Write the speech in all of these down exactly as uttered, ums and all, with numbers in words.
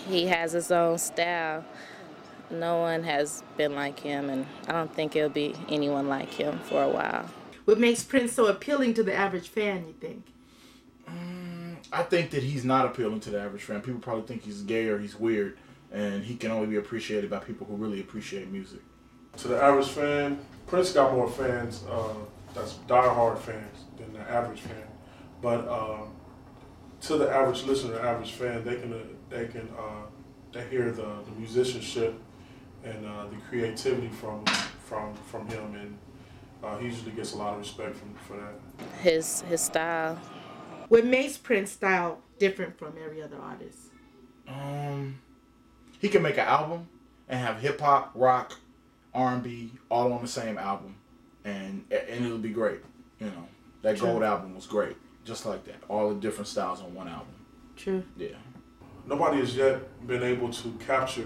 He has his own style. No one has been like him, and I don't think there'll be anyone like him for a while. What makes Prince so appealing to the average fan, you think? Mm, I think that he's not appealing to the average fan. People probably think he's gay or he's weird, and he can only be appreciated by people who really appreciate music. To the average fan, Prince got more fans uh, that's diehard fans than the average fan. But uh, to the average listener, the average fan, they can uh, they can uh, they hear the, the musicianship and uh, the creativity from from from him, and uh, he usually gets a lot of respect from for that. His his style. What makes Prince's style different from every other artist? Um, he can make an album and have hip hop, rock, R and B all on the same album, and and it'll be great. You know, that True. Gold album was great, just like that. All the different styles on one album. True. Yeah. Nobody has yet been able to capture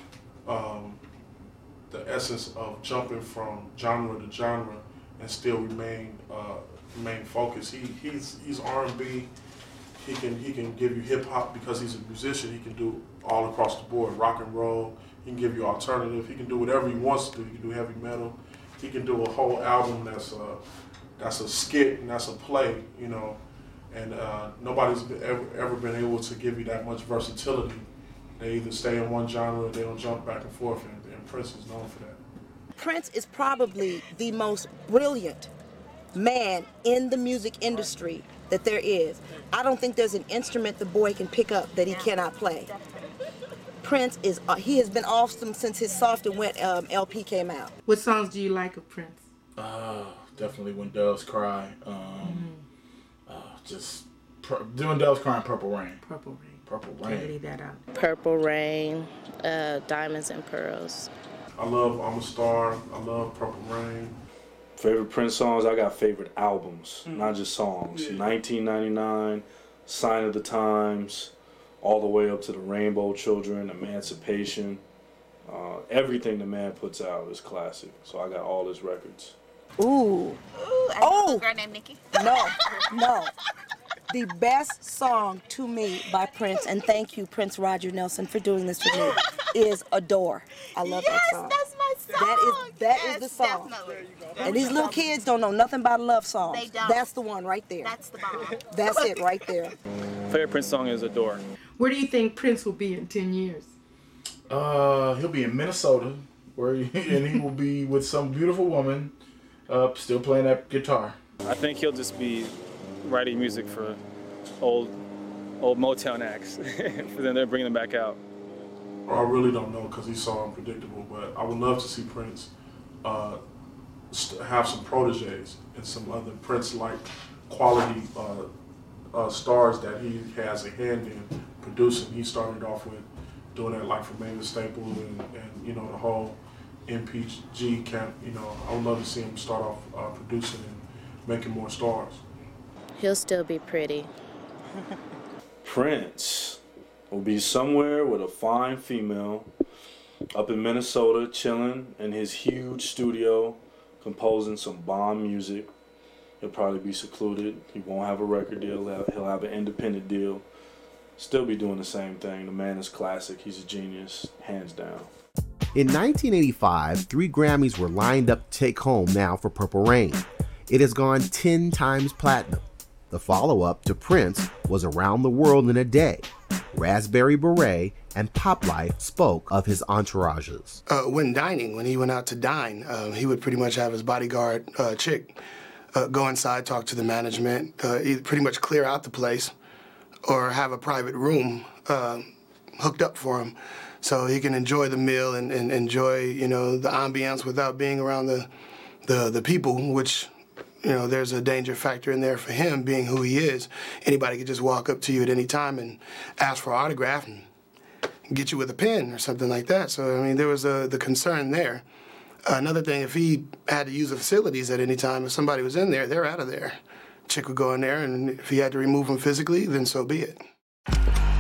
um, the essence of jumping from genre to genre and still remain uh, remain focused. He he's he's R and B. He can he can give you hip hop because he's a musician. He can do all across the board, rock and roll. He can give you alternative. He can do whatever he wants to do. He can do heavy metal. He can do a whole album that's a that's a skit and that's a play, you know. And uh, nobody's been, ever ever been able to give you that much versatility. They either stay in one genre or they don't jump back and forth, and, and Prince is known for that. Prince is probably the most brilliant man in the music industry that there is. I don't think there's an instrument the boy can pick up that he cannot play. Prince is, uh, he has been awesome since his Soft and Wet um, L P came out. What songs do you like of Prince? Uh, definitely When Doves Cry. Um, mm-hmm. uh, just pur- doing Doves Cry and Purple Rain. Purple Rain. Purple Rain. Can't leave that out. Purple Rain, uh, Diamonds and Pearls. I love I'm a Star. I love Purple Rain. Favorite Prince songs? I got favorite albums, mm. not just songs. Yeah. nineteen ninety-nine, Sign of the Times, all the way up to the Rainbow Children, Emancipation. Uh, everything the man puts out is classic. So I got all his records. Ooh. Ooh, I oh. know a girl named Nikki. No, no. The best song to me by Prince, and thank you, Prince Roger Nelson, for doing this for me, is Adore. I love yes, that song. That's my song. That is that yes, is the song. Definitely. And these little kids don't know nothing about love songs. They don't. That's the one right there. That's the bomb. That's it right there. Favorite Prince song is Adore. Where do you think Prince will be in ten years? Uh, he'll be in Minnesota, where he, and he will be with some beautiful woman, uh, still playing that guitar. I think he'll just be writing music for old, old Motown acts, for then they're bringing them back out. I really don't know because he's so unpredictable, but I would love to see Prince uh, st- have some proteges and some other Prince-like quality uh, uh, stars that he has a hand in producing. He started off with doing that like for Mavis Staple and, and you know the whole M P G camp. You know, I would love to see him start off uh, producing and making more stars. He'll still be pretty. Prince will be somewhere with a fine female up in Minnesota chilling in his huge studio composing some bomb music. He'll probably be secluded. He won't have a record deal. He'll have, he'll have an independent deal. Still be doing the same thing. The man is classic. He's a genius, hands down. In nineteen eighty-five, three Grammys were lined up to take home now for Purple Rain. It has gone ten times platinum. The follow-up to Prince was Around the World in a Day. Raspberry Beret and Pop Life spoke of his entourages. Uh, when dining, when he went out to dine, uh, he would pretty much have his bodyguard uh, chick uh, go inside, talk to the management, uh, either pretty much clear out the place or have a private room uh, hooked up for him so he can enjoy the meal and, and enjoy, you know, the ambiance without being around the, the, the people, which... You know, there's a danger factor in there for him, being who he is. Anybody could just walk up to you at any time and ask for an autograph and get you with a pen or something like that. So, I mean, there was a, the concern there. Uh, another thing, if he had to use the facilities at any time, if somebody was in there, they're out of there. Chick would go in there, and if he had to remove them physically, then so be it.